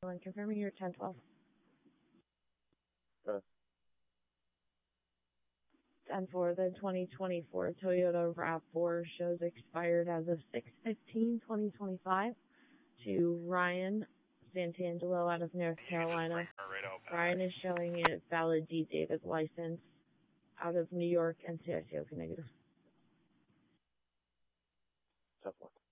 And confirming your 1012. And for the 2024 Toyota RAV4 shows expired as of 6/15/2025 to Ryan Santangelo out of North Carolina. Ryan is showing it valid D-David license out of New York and CICO negative. Tough one.